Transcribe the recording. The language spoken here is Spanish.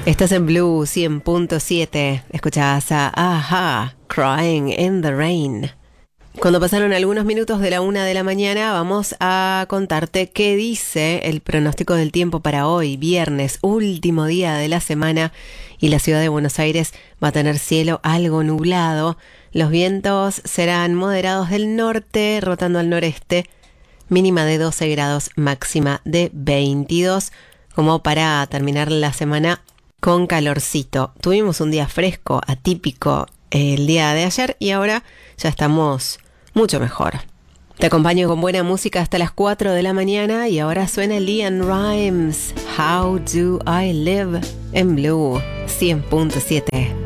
Estás en Blue 100.7. Escuchás a Aha, Crying in the Rain. Cuando pasaron algunos minutos de la 1 de la mañana, vamos a contarte qué dice el pronóstico del tiempo para hoy, viernes, último día de la semana, y la ciudad de Buenos Aires va a tener cielo algo nublado. Los vientos serán moderados del norte, rotando al noreste, mínima de 12 grados, máxima de 22, como para terminar la semana con calorcito. Tuvimos un día fresco, atípico el día de ayer y ahora ya estamos mucho mejor. Te acompaño con buena música hasta las 4 de la mañana y ahora suena LeAnn Rimes, How Do I Live, en Blue 100.7.